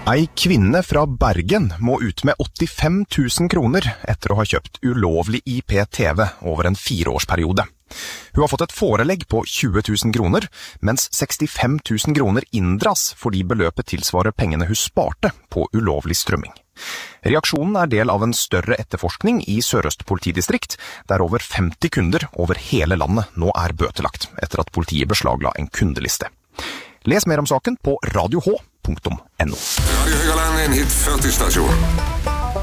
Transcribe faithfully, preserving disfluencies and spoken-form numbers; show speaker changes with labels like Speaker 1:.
Speaker 1: Ei kvinne fra Bergen må ut med åttifem tusen kroner etter å ha kjøpt ulovlig I P T V over en fireårsperiode. Hun har fått et forelegg på tjue tusen kroner, mens sekstifem tusen kroner inndras fordi beløpet tilsvarer pengene hun sparte på ulovlig strømming. Reaksjonen er del av en større etterforskning I Sør-Øst politidistrikt, der over femti kunder over hele landet nå er bøtelagt, etter at politiet beslagla en kundeliste. Les mer om saken på radio h punktum n o.
Speaker 2: Radio Högaland, en hit førti stasjon.